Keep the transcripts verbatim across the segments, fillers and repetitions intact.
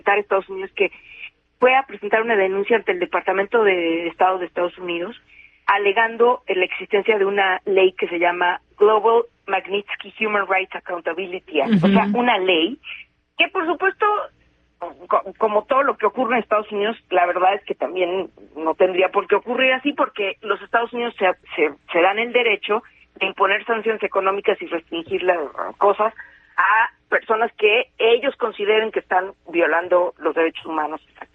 Estados Unidos que fue a presentar una denuncia ante el Departamento de Estado de Estados Unidos, alegando la existencia de una ley que se llama Global Magnitsky Human Rights Accountability Act, uh-huh. O sea, una ley que, por supuesto, como todo lo que ocurre en Estados Unidos, la verdad es que también no tendría por qué ocurrir así, porque los Estados Unidos se, se, se dan el derecho de imponer sanciones económicas y restringir las cosas a personas que ellos consideren que están violando los derechos humanos.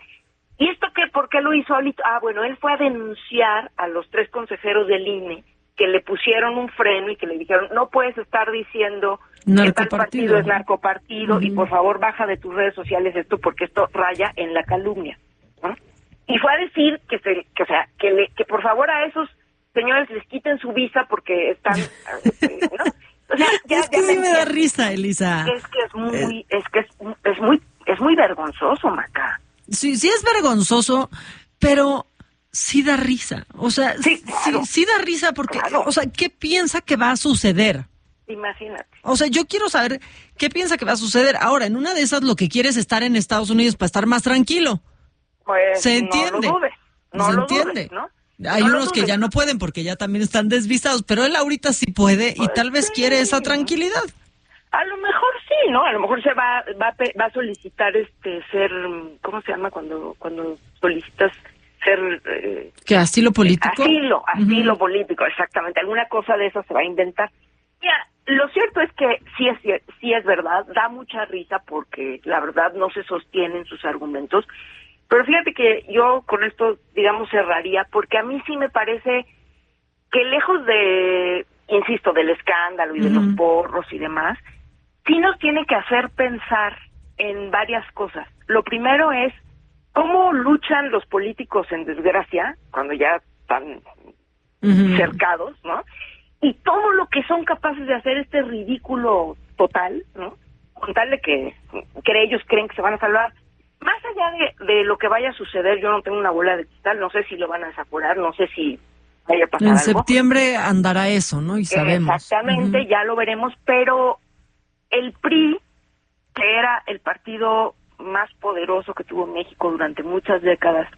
¿Y esto qué? ¿Por qué lo hizo Alito? Ah, bueno, él fue a denunciar a los tres consejeros del I N E que le pusieron un freno y que le dijeron, no puedes estar diciendo que tal partido es narcopartido, uh-huh. Y por favor baja de tus redes sociales esto porque esto raya en la calumnia, ¿no? Y fue a decir que, se, que o sea, que, le, que por favor a esos señores les quiten su visa porque están, ¿no? O sea, ya, es que ya sí me da risa, Elisa. Es que es muy, eh. es que es, es muy, es muy vergonzoso, Maca. Sí, sí es vergonzoso, pero sí da risa. O sea, sí, claro. sí, sí da risa porque, claro. O sea, ¿qué piensa que va a suceder? Imagínate. O sea, yo quiero saber qué piensa que va a suceder. Ahora, en una de esas lo que quiere es estar en Estados Unidos para estar más tranquilo. Pues ¿Se entiende? No lo dudes, no ¿Se lo entiende? Dudes, ¿no? Hay no unos que ya no pueden porque ya también están desvisados, pero él ahorita sí puede y pues tal vez sí. quiere esa tranquilidad. A lo mejor sí, ¿no? A lo mejor se va va, va a solicitar este ser, ¿cómo se llama cuando cuando solicitas ser eh, ¿qué, asilo político? Asilo, asilo uh-huh. político, exactamente. Alguna cosa de eso se va a inventar. Mira, lo cierto es que sí es sí es verdad, da mucha risa porque la verdad no se sostienen sus argumentos. Pero fíjate que yo con esto, digamos, cerraría, porque a mí sí me parece que lejos de, insisto, del escándalo y de uh-huh. los porros y demás, sí nos tiene que hacer pensar en varias cosas. Lo primero es cómo luchan los políticos en desgracia, cuando ya están uh-huh. cercados, ¿no? Y todo lo que son capaces de hacer este ridículo total, ¿no? Con tal de que, que ellos creen que se van a salvar. Más allá de, de lo que vaya a suceder, yo no tengo una bola de cristal, no sé si lo van a desaforar, no sé si vaya a pasar en algo. En septiembre andará eso, ¿no? Y sabemos. Exactamente, uh-huh. ya lo veremos, pero el P R I, que era el partido más poderoso que tuvo México durante muchas décadas,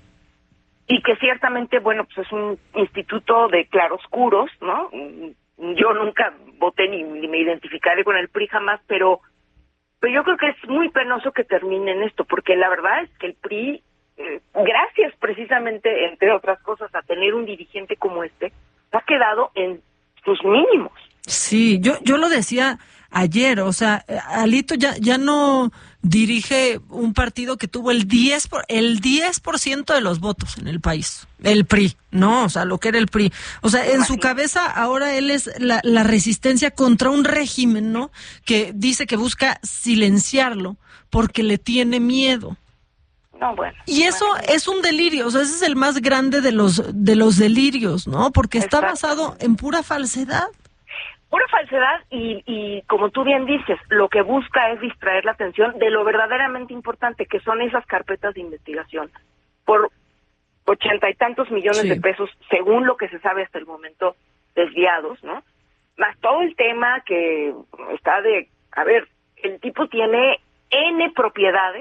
y que ciertamente, bueno, pues es un instituto de claroscuros, ¿no? Yo nunca voté ni, ni me identificaré con el P R I jamás, pero... Pero yo creo que es muy penoso que termine en esto, porque la verdad es que el P R I, eh, gracias precisamente, entre otras cosas, a tener un dirigente como este, ha quedado en sus mínimos. Sí, yo yo lo decía ayer, o sea, Alito ya ya no dirige un partido que tuvo el diez por, el diez por ciento de los votos en el país, el P R I, no, o sea, lo que era el P R I. O sea, en su cabeza ahora él es la, la resistencia contra un régimen, ¿no? Que dice que busca silenciarlo porque le tiene miedo. No, bueno. Y eso es un delirio, o sea, ese es el más grande de los de los delirios, ¿no? Porque está basado en pura falsedad. Pura falsedad y, y, como tú bien dices, lo que busca es distraer la atención de lo verdaderamente importante, que son esas carpetas de investigación. Por ochenta y tantos millones sí. de pesos, según lo que se sabe hasta el momento, desviados, ¿no? Más todo el tema que está de... A ver, el tipo tiene N propiedades,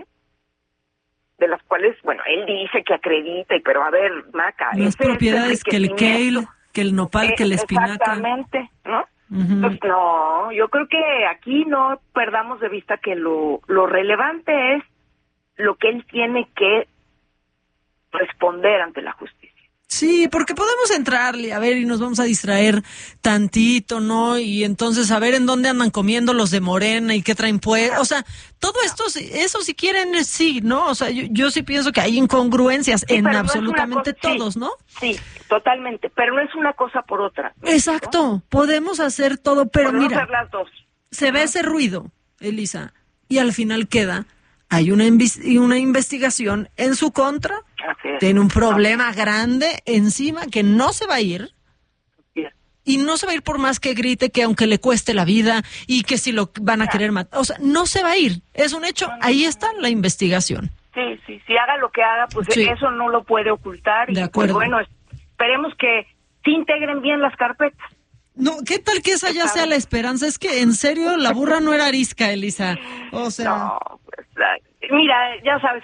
de las cuales, bueno, él dice que acredita, pero a ver, Maca... Las propiedades que el kale, que el nopal, que el espinaca... Exactamente, ¿no? Uh-huh. Pues no, yo creo que aquí no perdamos de vista que lo, lo relevante es lo que él tiene que responder ante la justicia. Sí, porque podemos entrarle, a ver, y nos vamos a distraer tantito, ¿no? Y entonces a ver en dónde andan comiendo los de Morena y qué traen pues, o sea, todo esto, eso si quieren, sí, ¿no? O sea, yo, yo sí pienso que hay incongruencias sí, en absolutamente no cosa, todos, sí, ¿no? Sí, totalmente, pero no es una cosa por otra. Exacto, ¿no? Podemos hacer todo, pero podemos mira, hacer las dos. Se ve ese ruido, Elisa, y al final queda, hay una, invis- una investigación en su contra, tiene un problema grande encima que no se va a ir, y no se va a ir por más que grite que aunque le cueste la vida y que si lo van a querer matar, o sea, no se va a ir, es un hecho, ahí está la investigación. Sí, sí, si haga lo que haga, pues sí. Eso no lo puede ocultar, de y acuerdo. Pues bueno, esperemos que se integren bien las carpetas. No, ¿qué tal que esa ya sea la esperanza? Es que, en serio, la burra no era arisca, Elisa. O sea... No, pues, mira, ya sabes